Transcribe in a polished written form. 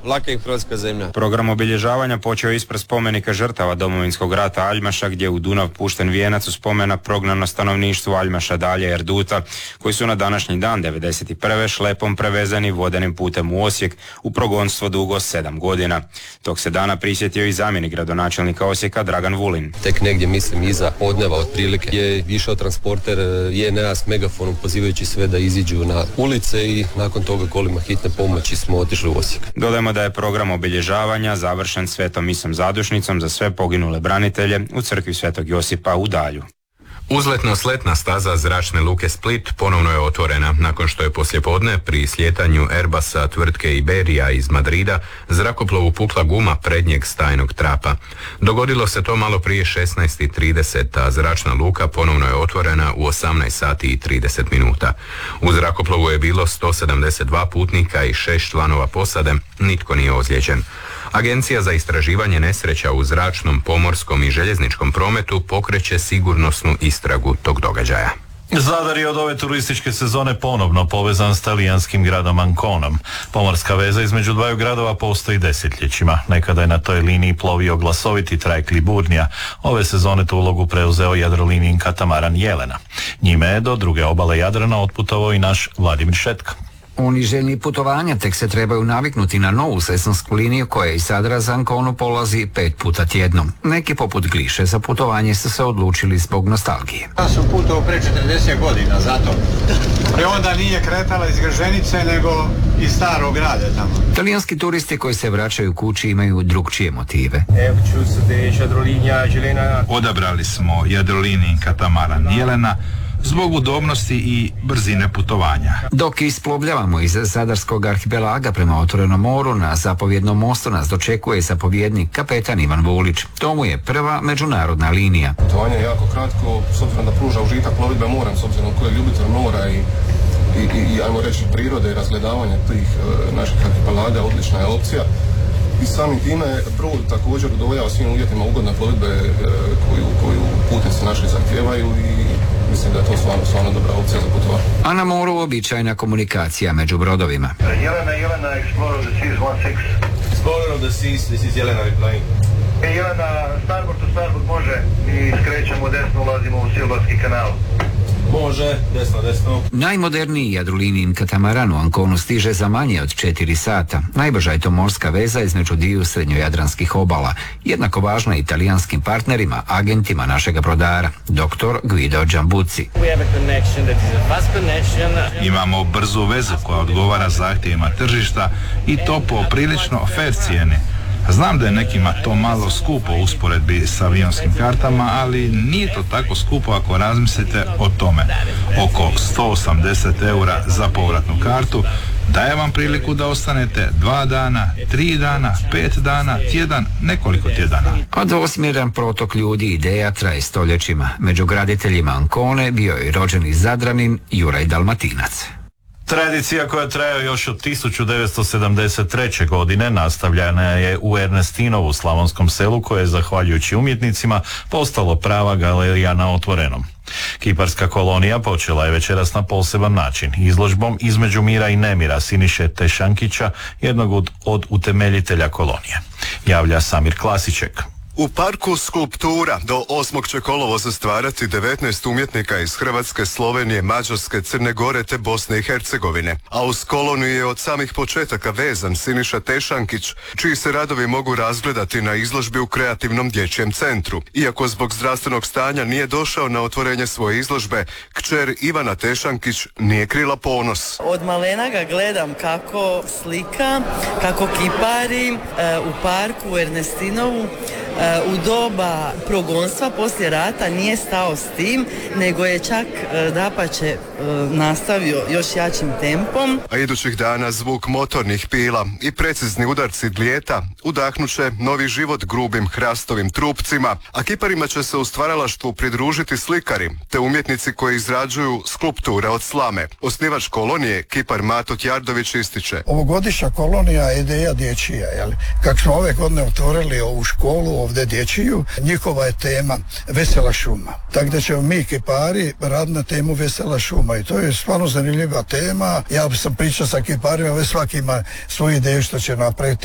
laka im hrvatska zemlja. Program obilježavanja počeo ispred spomenika žrtava Domovinskog rata Aljmaša, gdje je u Dunav pušten vijenac u spomen na prognano stanovništvo Aljmaša, Dalje i Erduta, koji su na današnji dan 1991. šlepom prevezani vodenim putem u Osijek u progonstvo dugo 7 godina. Tog se dana prisjetio i zamjenik gradonačelnika Osijeka Dragan Vulin. Tek negdje, mislim, iza podneva otprilike je išao transporter JNA s megafonom pozivajući sve da iziđu na ulice i nakon toga kolima hitne pomoći smo otišli u Osijek. Dodajmo da je program obilježavanja završen svetom misom zadušnicom za sve poginule branitelje u crkvi Svetog Josipa u Dalju. Uzletno-sletna staza zračne luke Split ponovno je otvorena nakon što je poslijepodne pri slijetanju Airbusa tvrtke Iberia iz Madrida zrakoplovu pukla guma prednjeg stajnog trapa. Dogodilo se to malo prije 16:30, a zračna luka ponovno je otvorena u 18:30. U zrakoplovu je bilo 172 putnika i 6 članova posade, nitko nije ozlijeđen. Agencija za istraživanje nesreća u zračnom, pomorskom i željezničkom prometu pokreće sigurnosnu istragu tog događaja. Zadar je od ove turističke sezone ponovno povezan s talijanskim gradom Anconom. Pomorska veza između dvaju gradova postoji desetljećima. Nekada je na toj liniji plovio glasoviti trajekt Liburnija. Ove sezone tu ulogu preuzeo Jadrolinijin katamaran Jelena. Njime je do druge obale Jadrana otputovao i naš Vladimir Šetka. Oni željni putovanja tek se trebaju naviknuti na novu sezonsku liniju koja iz Zadra za Anconu polazi 5 puta tjedno. Neki poput Gliše za putovanje su se odlučili zbog nostalgije. Ja sam putovao pre 40 godina, zato. Pre onda nije kretala iz Grženice nego iz Starog grada tamo. Talijanski turisti koji se vraćaju kući imaju drugčije motive. Odabrali smo Jadrolinijin katamaran Jelena zbog udobnosti i brzine putovanja. Dok isplovljavamo iz Zadarskog arhipelaga prema otvorenom moru, na zapovjednom mostu nas dočekuje zapovjednik kapetan Ivan Vulić. To mu je prva međunarodna linija. Putovanje je jako kratko, s obzirom da pruža užitak plovidbe morem, s obzirom ko je ljubitelj mora i ajmo reći prirode i razgledavanja tih naših arhipelaga, odlična je opcija. I samim time brod također udovoljava svim uvjetima ugodne plovidbe koju putnici naši zahtijevaju i mislim da je to stvarno dobra opcija za putovanje. A na moru uobičajena komunikacija među brodovima. Jelena, Explorer of the Seas 16. Explorer of the Seas, this is Jelena replying. Jelena, starboard to starboard može i skrećemo desno, ulazimo u Silvarski kanal. Može, desno. Najmoderniji Jadrolinijin katamaran u Anconu stiže za manje od 4 sata. Najbrža je to morska veza između dviju srednjojadranskih obala, jednako važna italijanskim partnerima, agentima našega brodara, dr. Guido Giambucci. Imamo brzu vezu koja odgovara zahtjevima tržišta i to po prilično fair cijeni. Znam da je nekima to malo skupo u usporedbi s avionskim kartama, ali nije to tako skupo ako razmislite o tome. Oko 180 eura za povratnu kartu daje vam priliku da ostanete 2 dana, 3 dana, 5 dana, tjedan, nekoliko tjedana. A dvosmjeran protok ljudi i ideja traje stoljećima. Među graditeljima Ancone bio je rođeni Zadranin Juraj Dalmatinac. Tradicija koja traje još od 1973. godine nastavljena je u Ernestinovu slavonskom selu koje je, zahvaljujući umjetnicima, postalo prava galerija na otvorenom. Kiparska kolonija počela je večeras na poseban način, izložbom Između mira i nemira Siniše Tešankića, jednog od utemeljitelja kolonije. Javlja Samir Klasiček. U parku Skulptura do 8. će kolovoza stvarati 19 umjetnika iz Hrvatske, Slovenije, Mađarske, Crne Gore te Bosne i Hercegovine. A uz koloniju je od samih početaka vezan Siniša Tešankić, čiji se radovi mogu razgledati na izložbi u Kreativnom dječjem centru. Iako zbog zdravstvenog stanja nije došao na otvorenje svoje izložbe, kćer Ivana Tešankić nije krila ponos. Od malena ga gledam kako slika, kako kipari u parku u Ernestinovu. U doba progonstva poslije rata nije stao s tim, nego je čak dapače nastavio još jačim tempom. A idućih dana zvuk motornih pila i precizni udarci dlijeta udahnuće novi život grubim hrastovim trupcima, a kiparima će se u stvaralaštvu pridružiti slikari te umjetnici koji izrađuju skulpture od slame. Osnivač kolonije, kipar Mato Tjardović, ističe: Ovogodišnja kolonija je ideja dječija, kako smo ove godine otvorili ovu školu ovdje dječiju, njihova je tema vesela šuma. Tako da ćemo mi kipari raditi na temu vesela šuma i to je stvarno zanimljiva tema. Ja sam pričao sa kiparima, svaki ima svoju ideju što će napraviti.